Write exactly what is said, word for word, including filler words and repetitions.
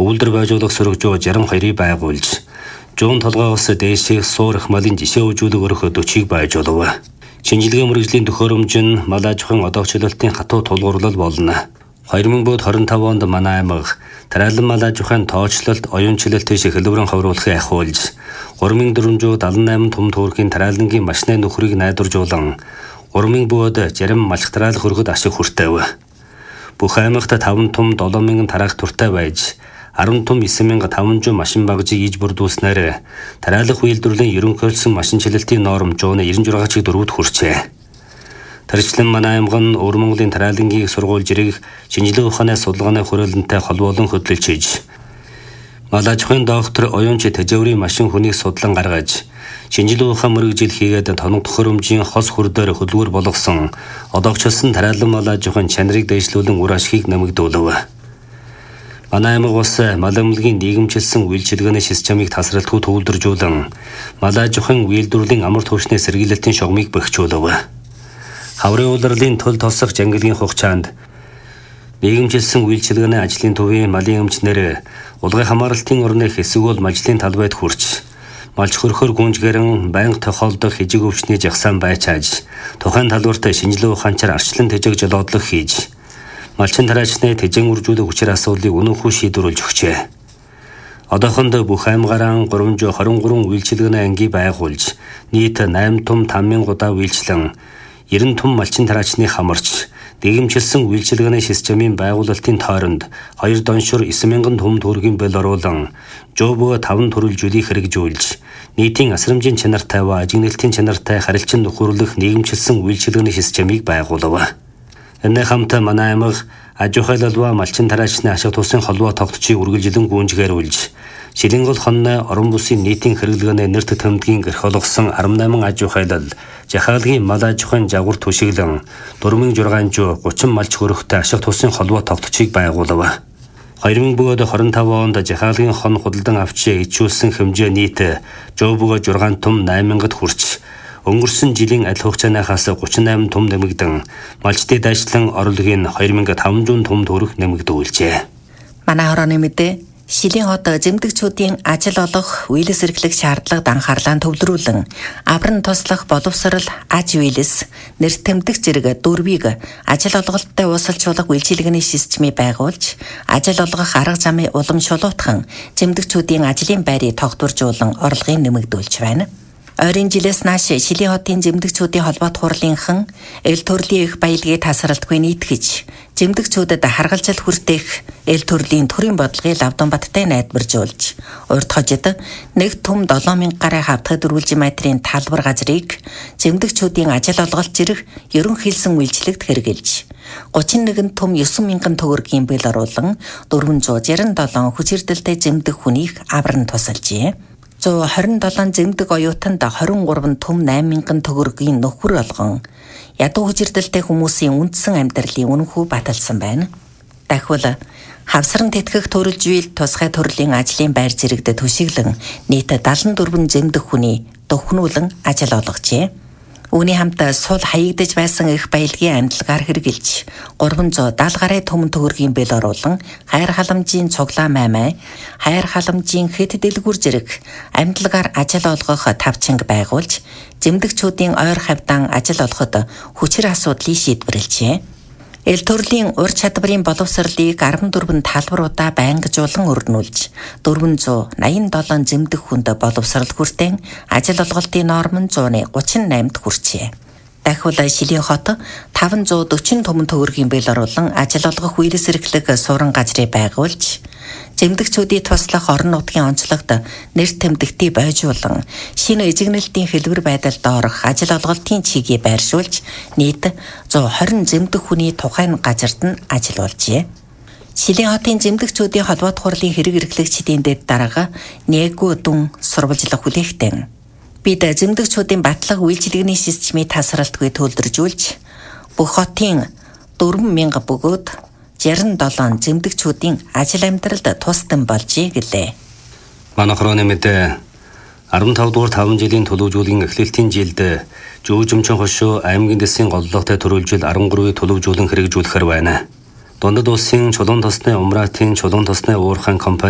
үйлдвэр байжуулах сөрөгжөө жарим хоёрыг байгуулж, жуун толгоос дээших суурах малын жишээ үзүүлэг өрөх өдөөчийг байжуулав. Шинжилгээ мэргэжлийн төхөөрөмж нь мал аж ахуйн одоогчлолтын хатуу тулгуурлал болно. хоёр мың двадцать пять онд манай аймаг тариалан мал аж ахуйн тоочлолт оюунчлалт тийш хэлбэрэн хавруулахыг ахиулж, три мың дөрвөн жүз седемдесет и восемь том төөрхийн тариалангийн машины нөхрийг найдваржуулан, три мың бөөд жарим малх тариалах өргөд ашиг хүртээв. Бүх аймагт таван том долоо мянган тараах туртай байж, арван том нine мянга таван жүз машин багажийг иж бүрдүүлснээр тариалах үйлдвэрлэлийн ерөнхийлсөн машинчилэлтийн норм жууны ninety-six чиг дөрвөд хүрчээ. Тэрчлэн манай аймаг нь Өвөр Монголын тариалангийн сургууль жирийг шинжилгээ ухааны судалгааны хүрээлэнтэй холбоолон хөдөлж хийж, мал аж ахуйн доктор оюунч тэжээврийн машин хүнийг судлан гаргаж, шинжилгээ ухаан мэргэжил хийгээд тоног төхөөрөмжийн хос хүрдээр хөдөлгөөр болгосон одоогчлсон тариалан мал аж ахуйн чанарыг дэвшлүүлэн үр ашгийг нэмэгдүүлв. Манай аймаг бас мал амлагийн нийгэмчилсэн үйлчилгээний системийг тасралтгүй төвлөржүүлэн, мал аж ахуйн үйлдвэрлэлийн амар түвшний сэргийлэлтийн шугамыг бэхжүүлв. Хаврын улирлын төл тосох жангилгийн хугацаанд нийгэмчилсэн үйлчилгээний ажлын төвийн малын эмчнэр улгай хамааралтын орны хэсэгүүл мажлын талбайд хүрч, малч хөрхөр гүнжгэрэн байнга тохиолдох хижиг өвчний жагсаан байчааж, тухайн талбарт шинжилгээ ухаанчаар арчлан тэжээг жолоодлого хийж, малчин тараачны тэжээн үржүүлэх хүчээр асуудлыг үнэнхүү шийдвэрлэж өгчээ. Одоохондоо бүх аймагаараа three hundred twenty-three үйлчилгээний анги байгуулж, нийт eight том five thousand удаа үйлчлэн, ninety том малчин тараачны хамарч, нийгэмчилсэн үйлчилгээний системийн байгуулалтын тойронд two доншор nine thousand том төгрөгийн бэл оруулан, жобоо five төрөлжүүлийг хэрэгжүүлж, нийтийн асрамжийн чанартай ва ажиглалтын чанартай харилцан нөхөрлөх нийгэмчилсэн үйлчилгээний системийг байгуулав. Энэний хамт манай аймаг аж ахуйлалва малчин тараачны ашиг тусын холбоо тогтцыг үргэлжлэн гүйцэтгүүлж, Шилэнгол хонны орон бүсийн нийтийн хэрэглгээний нэрт тэмдгийн гэрх олгосон eighty-eight аж ахуйлал, жахаалгын мал аж ахуйн жагвар түшиглэн four thousand six hundred thirty малч хөрөхтэй ашиг тусын холбоо тогтцыг байгуулав. two thousand twenty-five онд жахаалгын хон худалдан авч ичүүлсэн хэмжээ нийт жобоо six том eight thousand хүрч, өнгөрсөн жилийн адил хугацаанаас thirty-eight том нэмэгдэн, малчдын дайчлан орлогын two thousand five hundred том төгрөг нэмэгдүүлжээ. Манай хорооны мэдээ Шилийн хот зэмдэгчүүдийн ажил олох, үеэлс эрхлэх шаардлагад анхаарлаа төвлөрүүлэн, авран туслах боловсрал, аж үеэлс, нэр тэмдэг зэрэг дөрвийг ажил олголттой уусалжуулах үйлчилгээний системийг байгуулж, ажил олгох арга замын улам шулуутхан зэмдэгчүүдийн ажлын байрыг тогтворжуулан орлогыг нэмэгдүүлж байна. Ойрын жилээс нааш Шилийн хотын зэмдэгчүүдийн холбоот хурлынхан эл төрлийн их баялагийг тасралтгүй нийтгэж, зэмдэгчүүдэд харгалзал хүртээх эл төрлийн төрийн бодлогыг Лавданбаттай найдваржуулж, урд хожид нэг том seven thousand гаруй хавтгад дөрвөлжин метрийн талбар газрыг зэмдэгчүүдийн ажил олголт зэрэг ерөнхийлсөн үйлчлэгт хэрэгжилж, thirty-one том nine thousand төгрөгийн бэл оруулан four hundred sixty-seven хүчирдэлтэй зэмдэг хүнийг авран тусалжээ. one hundred twenty-seven зэмдэг оюутанд twenty-three том eight thousand төгрөгийн нөхөр олгон, ядуу хүчирдэлтэй хүмүүсийн үндсэн амьдралын үнэнхүү баталсан байна. Дахиад хавсран тэтгэх төрөлжүүл тусгай төрлийн ажлын байр зэрэгт түшиглэн нийт seventy-four зэмдэг хүний дөхнүүлэн ажил олгожээ. Үүний хамт сул хаягдж байсан их баялагын амьдлагаар хэрэгжилж, three hundred seventy гаруй том төгрөгийн бэл оруулан, хайр халамжийн цуглаа маймай, хайр халамжийн хэт дэлгүр зэрэг амьдлагаар ажил олгох тавчинг байгуулж, зэмдэгчүүдийн ойр хавьдан ажил олоход хүчир асуудлыг шийдвэрлэжээ. Эл төрлийн ур чадварын боловсролыг fourteen талбаруудаа байнгажуулан өрнүүлж, four hundred eighty-seven зэмдэг хүнд боловсрол хүртэн ажил олголтын норм нь one thirty-eight хүрчээ. Дахиад Шилийн хот five hundred forty том төгрөгийн бэл оруулан ажил олгох үеэлс эрхлэх суран газрыг байгуулж, зэмдэгчүүдийн туслах орон нутгийн онцлогт нэр тэмдэгтий бойжуулан, шинэ эзэгнэлтийн хэлбэр байдалд орох ажил олголтын чигийг байршуулж, нийт one hundred twenty зэмдэг хүний тухайн газарт нь ажил олжээ. Шилийн хотын зэмдэгчүүдийн холбоот хурлын хэрэг эрхлэгчдийн дэд дарга Нэггүй дүн сурвалжлах хүлээхтэн, бид зэмдэгчүүдийн батлага үйлчилгээний системийг тасралтгүй төлөвлөжүүлж, бүх хотын four thousand бөгөөд sixty-seven зэмдэгчүүдийн ажил амьдралд тусдан болжээ гэлээ. Манай хорооны мэдээ fifty-five дугаар five жилийн төлөвжүүлгийн эхлэлтийн жилд Жүүжимчин хошуу аймгийн дэсийн голлоготой төрүүлжил thirty-three төлөвжүүлэн хэрэгжүүлэхээр байна. Дундад улсын чулуун тосны умраатын чулуун тосны уурхайн компани